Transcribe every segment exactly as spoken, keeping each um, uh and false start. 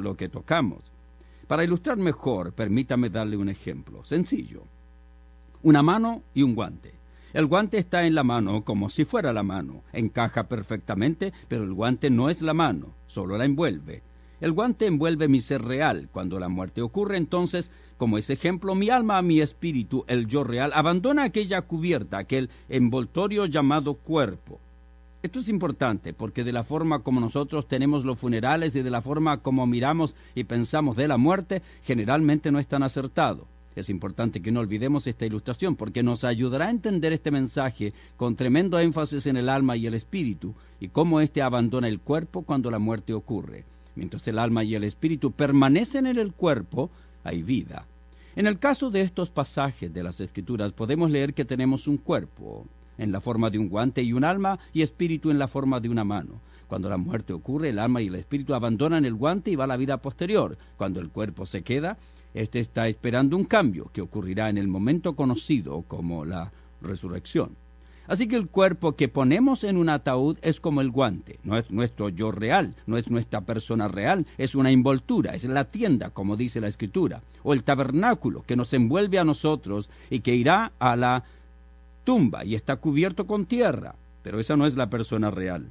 lo que tocamos. Para ilustrar mejor, permítame darle un ejemplo sencillo. Una mano y un guante. El guante está en la mano como si fuera la mano. Encaja perfectamente, pero el guante no es la mano, solo la envuelve. El guante envuelve mi ser real. Cuando la muerte ocurre, entonces, como ese ejemplo, mi alma, mi espíritu, el yo real, abandona aquella cubierta, aquel envoltorio llamado cuerpo. Esto es importante porque de la forma como nosotros tenemos los funerales y de la forma como miramos y pensamos de la muerte, generalmente no es tan acertado. Es importante que no olvidemos esta ilustración porque nos ayudará a entender este mensaje con tremendo énfasis en el alma y el espíritu y cómo éste abandona el cuerpo cuando la muerte ocurre. Mientras el alma y el espíritu permanecen en el cuerpo, hay vida. En el caso de estos pasajes de las Escrituras podemos leer que tenemos un cuerpo en la forma de un guante y un alma y espíritu en la forma de una mano. Cuando la muerte ocurre, el alma y el espíritu abandonan el guante y va a la vida posterior. Cuando el cuerpo se queda, éste está esperando un cambio que ocurrirá en el momento conocido como la resurrección. Así que el cuerpo que ponemos en un ataúd es como el guante, no es nuestro yo real, no es nuestra persona real, es una envoltura, es la tienda, como dice la Escritura, o el tabernáculo que nos envuelve a nosotros y que irá a la tumba y está cubierto con tierra, pero esa no es la persona real.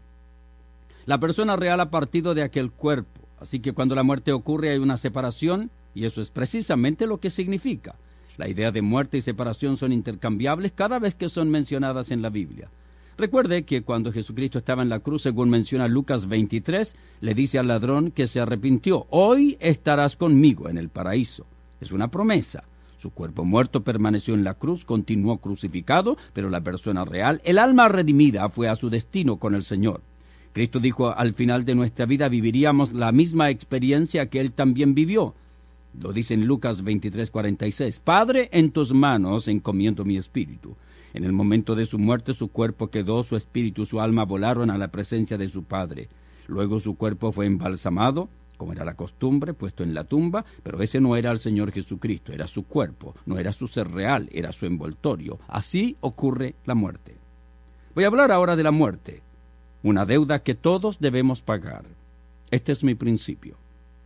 La persona real ha partido de aquel cuerpo, así que cuando la muerte ocurre hay una separación, y eso es precisamente lo que significa. La idea de muerte y separación son intercambiables cada vez que son mencionadas en la Biblia. Recuerde que cuando Jesucristo estaba en la cruz, según menciona Lucas veintitrés, le dice al ladrón que se arrepintió: hoy estarás conmigo en el paraíso. Es una promesa. Su cuerpo muerto permaneció en la cruz, continuó crucificado, pero la persona real, el alma redimida, fue a su destino con el Señor. Cristo dijo: al final de nuestra vida viviríamos la misma experiencia que Él también vivió. Lo dice en Lucas veintitrés, cuarenta y seis. Padre, en tus manos encomiendo mi espíritu. En el momento de su muerte su cuerpo quedó, su espíritu, su alma volaron a la presencia de su Padre. Luego su cuerpo fue embalsamado, como era la costumbre, puesto en la tumba, pero ese no era el Señor Jesucristo, era su cuerpo, no era su ser real, era su envoltorio. Así ocurre la muerte. Voy a hablar ahora de la muerte, una deuda que todos debemos pagar. Este es mi principio.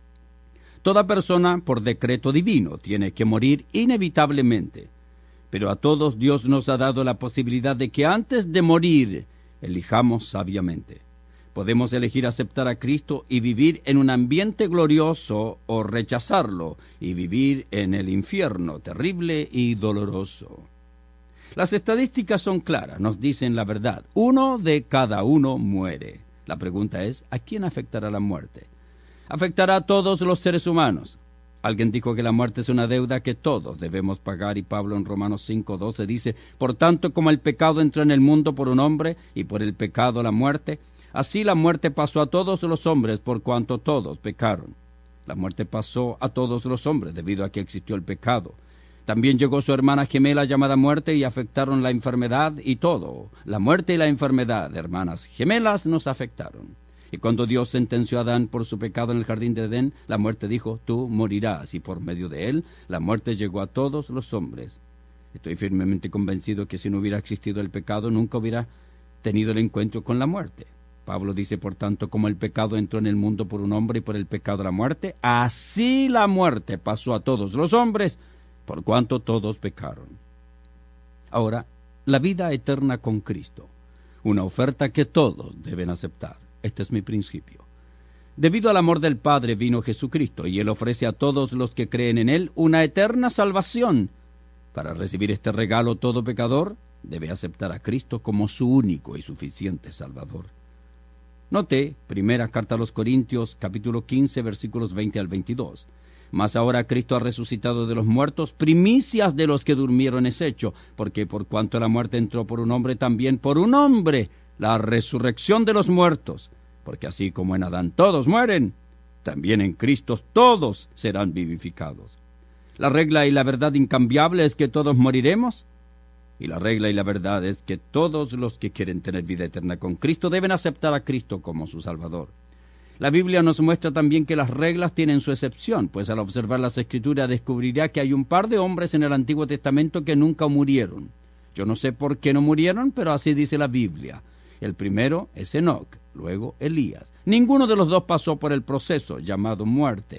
Toda persona, por decreto divino, tiene que morir inevitablemente, pero a todos Dios nos ha dado la posibilidad de que antes de morir, elijamos sabiamente. Podemos elegir aceptar a Cristo y vivir en un ambiente glorioso o rechazarlo y vivir en el infierno terrible y doloroso. Las estadísticas son claras, nos dicen la verdad. Uno de cada uno muere. La pregunta es, ¿a quién afectará la muerte? Afectará a todos los seres humanos. Alguien dijo que la muerte es una deuda que todos debemos pagar y Pablo en Romanos cinco doce dice: por tanto, como el pecado entró en el mundo por un hombre y por el pecado la muerte, así la muerte pasó a todos los hombres por cuanto todos pecaron. La muerte pasó a todos los hombres debido a que existió el pecado. También llegó su hermana gemela llamada muerte y afectaron la enfermedad y todo. La muerte y la enfermedad, hermanas gemelas, nos afectaron. Y cuando Dios sentenció a Adán por su pecado en el jardín de Edén, la muerte dijo: tú morirás, y por medio de él la muerte llegó a todos los hombres. Estoy firmemente convencido que si no hubiera existido el pecado, nunca hubiera tenido el encuentro con la muerte. Pablo dice, por tanto, como el pecado entró en el mundo por un hombre y por el pecado la muerte, así la muerte pasó a todos los hombres, por cuanto todos pecaron. Ahora, la vida eterna con Cristo, una oferta que todos deben aceptar. Este es mi principio. Debido al amor del Padre vino Jesucristo, y Él ofrece a todos los que creen en Él una eterna salvación. Para recibir este regalo, todo pecador debe aceptar a Cristo como su único y suficiente Salvador. Note, primera carta a los Corintios, capítulo quince, versículos veinte al veintidós. Mas ahora Cristo ha resucitado de los muertos, primicias de los que durmieron es hecho, porque por cuanto la muerte entró por un hombre, también por un hombre la resurrección de los muertos, porque así como en Adán todos mueren, también en Cristo todos serán vivificados. La regla y la verdad incambiable es que todos moriremos, y la regla y la verdad es que todos los que quieren tener vida eterna con Cristo deben aceptar a Cristo como su Salvador. La Biblia nos muestra también que las reglas tienen su excepción, pues al observar las Escrituras descubrirá que hay un par de hombres en el Antiguo Testamento que nunca murieron. Yo no sé por qué no murieron, pero así dice la Biblia. El primero es Enoc, luego Elías. Ninguno de los dos pasó por el proceso llamado muerte.